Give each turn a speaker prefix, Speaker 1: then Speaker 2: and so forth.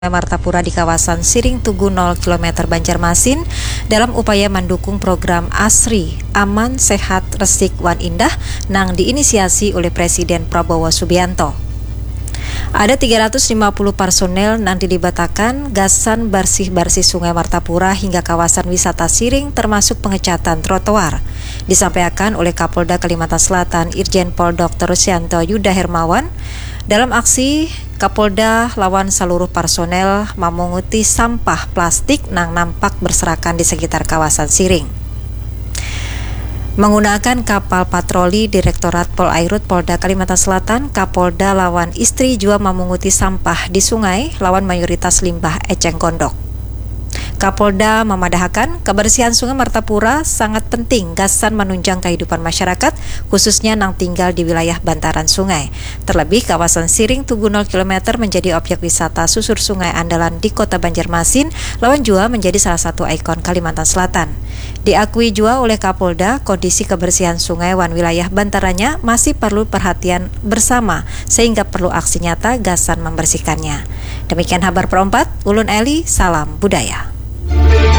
Speaker 1: Martapura di kawasan Siring Tugu 0 km Banjarmasin dalam upaya mendukung program ASRI Aman Sehat Resik Wan Indah nang diinisiasi oleh Presiden Prabowo Subianto. Ada 350 personel nang dilibatakan gasan bersih-bersih Sungai Martapura hingga kawasan wisata Siring termasuk pengecatan trotoar. Disampaikan oleh Kapolda Kalimantan Selatan Irjen Pol Dr. Rusyanto Yuda Hermawan. Dalam aksi, Kapolda lawan seluruh personel memunguti sampah plastik nang nampak berserakan di sekitar kawasan Siring. Menggunakan kapal patroli Direktorat Polairut Polda Kalimantan Selatan, Kapolda lawan istri juga memunguti sampah di sungai lawan mayoritas limbah eceng gondok. Kapolda memadahkan kebersihan Sungai Martapura sangat penting gasan menunjang kehidupan masyarakat, khususnya nang tinggal di wilayah bantaran sungai. Terlebih kawasan Siring Tugu 0 km menjadi objek wisata susur sungai andalan di Kota Banjarmasin, lawan jua menjadi salah satu ikon Kalimantan Selatan. Diakui jua oleh Kapolda, kondisi kebersihan sungai wan wilayah bantarannya masih perlu perhatian bersama, sehingga perlu aksi nyata gasan membersihkannya. Demikian kabar perempat, Ulun Eli, salam budaya.